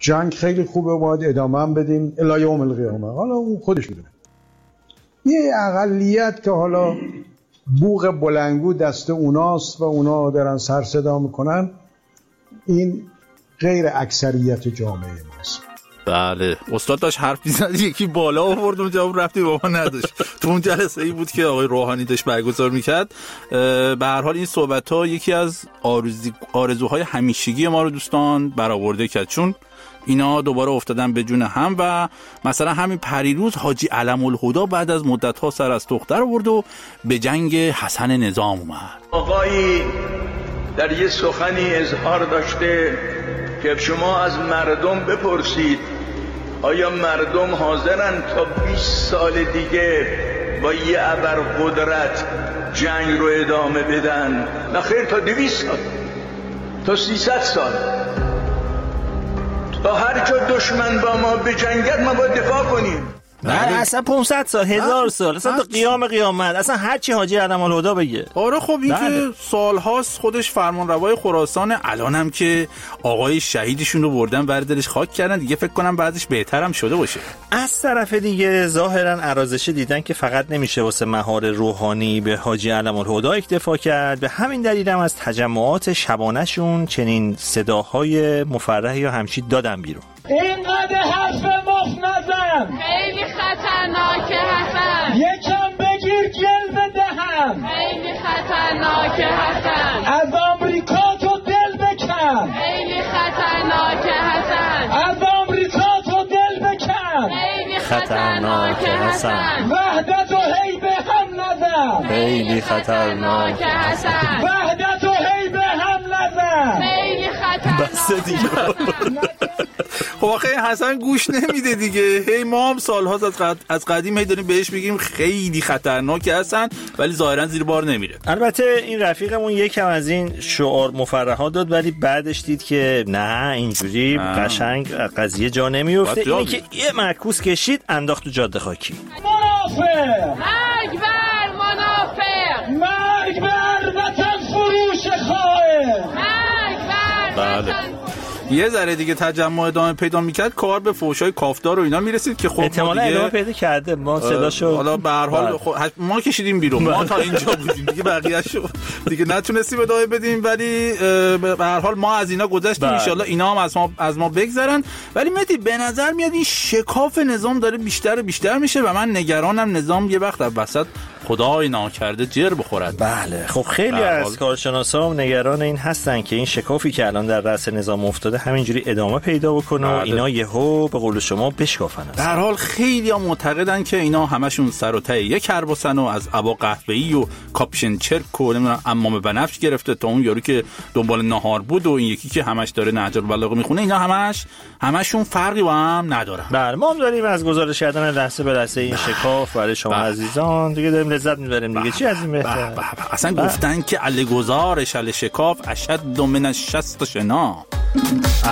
جنگ خیلی خوبه، باید ادامه هم بدیم الی یوم القیامه. حالا اون خودش میدونه. یه اقلیت که حالا بوق بلنگو دست اوناست و اونا دارن سر صدا میکنن، این غیر اکثریت جامعه ماست. بله استاد داشت حرف می‌زد، یکی بالا آورد اون جواب رفتی با ما نداشت. تو اون جلسه ای بود که آقای روحانی داشت برگزار میکرد. به هر حال این صحبت‌ها یکی از آرزوهای همیشگی ما رو دوستان برآورده کرد، چون اینا دوباره افتادن به جون هم و مثلا همین پریروز حاجی علم الهدی بعد از مدت‌ها سر از تختر آورد و به جنگ حسن نظام اومد. آقایی در یه سخنی اظهار داشته که شما از مردم بپرسید آیا مردم حاضرن تا 20 سال دیگه با یه ابرقدرت جنگ رو ادامه بدن؟ نه خیر، تا 200 سال، تا 300 سال، تا هر جا دشمن با ما بجنگد ما باید دفاع کنیم. نه اصلا 500 سال 1000 سال اصلا تا قیام قیامت، اصلا هر چی حاجی علم الهدی بگه. آره خب این که سالهاست خودش فرمانروای خراسان، الانم که آقای شهیدشون رو بردن بر دلش خاک کردن دیگه، فکر کنم بعدش بهترم شده باشه. از طرف دیگه ظاهرا ارازشه دیدن که فقط نمیشه واسه مهار روحانی به حاجی علم الهدی اکتفا کرد، به همین دلیل هم از تجمعات شبانه‌شون چنین صداهای مفرحی یا همچی دادن بیرون. اینقدر حرف مفت نزن، خیلی خطرناکه حسن، یکم بگیر جل بدهم، خیلی خطرناکه حسن، از آمریکا تو دل بکن، خیلی خطرناکه حسن، از آمریکا تو دل بکن، خیلی خطرناکه حسن، وحدت و هی به هم نزن، خیلی خطرناکه حسن، وحدت و هی به هم نزن، خیلی خطرناکه. خب آخه حسن گوش نمیده دیگه، هی ما هم سال‌هاست از قدیم هی داریم بهش بگیم خیلی خطرناکه حسن، ولی ظاهرا زیر بار نمیره. البته این رفیقمون یکم از این شعار مفرحات داد، ولی بعدش دید که نه اینجوری قشنگ قضیه جا نمیفته. اینی که یه معکوس کشید انداخت تو جاده خاکی. منافق، مرگ بر منافق، مرگ بر وطن فروش خائن، مرگ بر بله. یه ذره دیگه تجمع ادامه پیدا میکرد، کار به فحشای کافتار و اینا میرسید که خب احتمالاً ادامه پیدا کرده، ما صداشو حالا به هر حال ما کشیدیم بیرون، ما تا اینجا بودیم دیگه، بقیه‌شو دیگه نتونستیم ادامه بدیم، ولی به هر حال ما از اینا گذشتیم، ان شاءالله اینا هم از ما بگذرن. ولی مهدی به نظر میاد این شکاف نظام داره بیشتر میشه و من نگرانم نظام یه وقت وسط خدای ناکرده جر بخورد. بله خب خیلی از کارشناسا نگران این هستن که این شکافی که الان در رأس نظام افتاده همینجوری ادامه پیدا بکنه و اینا یهو به قول شما بشکافن. در حال خیلی‌ها معتقدن که اینا همشون سر و ته یک کربسن و از ابا قهوه‌ای و کاپشن چرک و نمیدونم عمام بنفش گرفته تا اون یارو که دنبال ناهار بود و این یکی که همش داره نهج البلاغه میخونه، اینا همشون فرقی با هم ندارن. بله ما هم داریم از گزارش کردن لحظه به لحظه این شکاف برای شما عزیزان دیگه داریم لذت میبریم دیگه. چی از این بهتر؟ اصلا گفتن که علی گزارش علی شکاف اشد من 60 شنا.